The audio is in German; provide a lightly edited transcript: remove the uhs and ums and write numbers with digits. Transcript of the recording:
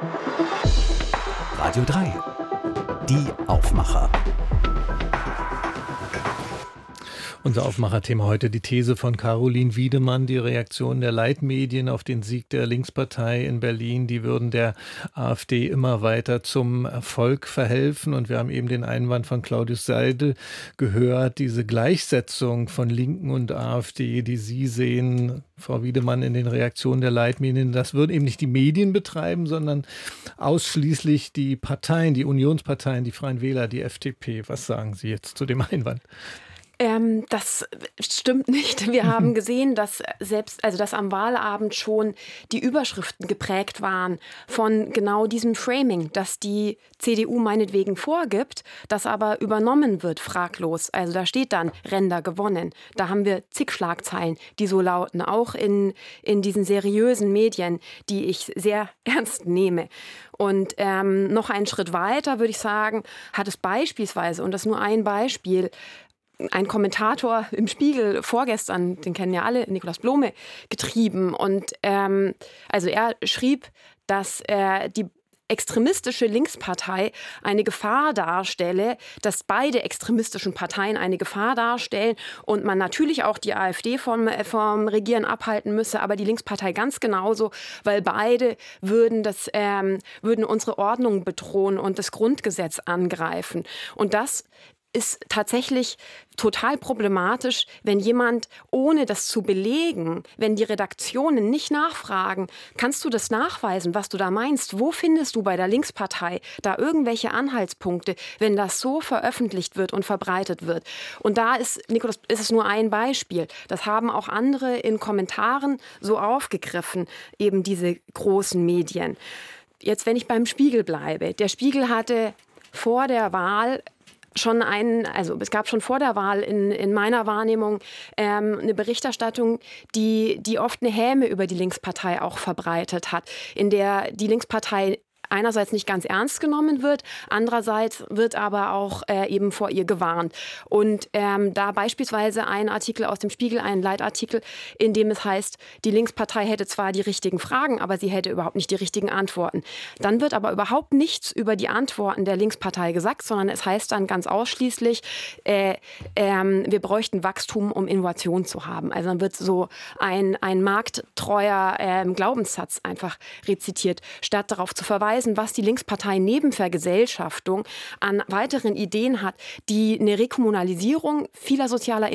Radio 3. Die Aufmacher. Unser Aufmacherthema heute die These von Caroline Wiedemann, die Reaktion der Leitmedien auf den Sieg der Linkspartei in Berlin. Die würden der AfD immer weiter zum Erfolg verhelfen. Und wir haben eben den Einwand von Claudius Seidel gehört, diese Gleichsetzung von Linken und AfD, die Sie sehen, Frau Wiedemann, in den Reaktionen der Leitmedien, das würden eben nicht die Medien betreiben, sondern ausschließlich die Parteien, die Unionsparteien, die Freien Wähler, die FDP. Was sagen Sie jetzt zu dem Einwand? Das stimmt nicht. Wir haben gesehen, dass dass am Wahlabend schon die Überschriften geprägt waren von genau diesem Framing, das die CDU meinetwegen vorgibt, das aber übernommen wird, fraglos. Also da steht dann Render gewonnen. Da haben wir zig Schlagzeilen, die so lauten, auch in diesen seriösen Medien, die ich sehr ernst nehme. Und noch einen Schritt weiter, würde ich sagen, hat es beispielsweise, und das ist nur ein Beispiel, ein Kommentator im Spiegel vorgestern, den kennen ja alle, Nikolaus Blome, getrieben. Und also er schrieb, dass die extremistische Linkspartei eine Gefahr darstelle, dass beide extremistischen Parteien eine Gefahr darstellen und man natürlich auch die AfD vom Regieren abhalten müsse, aber die Linkspartei ganz genauso, weil beide würden unsere Ordnung bedrohen und das Grundgesetz angreifen. Und das ist tatsächlich total problematisch, wenn jemand, ohne das zu belegen, wenn die Redaktionen nicht nachfragen, kannst du das nachweisen, was du da meinst? Wo findest du bei der Linkspartei da irgendwelche Anhaltspunkte, wenn das so veröffentlicht wird und verbreitet wird? Und da ist es nur ein Beispiel. Das haben auch andere in Kommentaren so aufgegriffen, eben diese großen Medien. Jetzt, wenn ich beim Spiegel bleibe. Der Spiegel hatte vor der Wahl es gab schon vor der Wahl in meiner Wahrnehmung eine Berichterstattung, die oft eine Häme über die Linkspartei auch verbreitet hat, in der die Linkspartei einerseits nicht ganz ernst genommen wird, andererseits wird aber auch eben vor ihr gewarnt. Und da beispielsweise ein Artikel aus dem Spiegel, ein Leitartikel, in dem es heißt, die Linkspartei hätte zwar die richtigen Fragen, aber sie hätte überhaupt nicht die richtigen Antworten. Dann wird aber überhaupt nichts über die Antworten der Linkspartei gesagt, sondern es heißt dann ganz ausschließlich, wir bräuchten Wachstum, um Innovation zu haben. Also dann wird so ein markttreuer Glaubenssatz einfach rezitiert, statt darauf zu verweisen, was die Linkspartei neben Vergesellschaftung an weiteren Ideen hat, die eine Rekommunalisierung vieler sozialer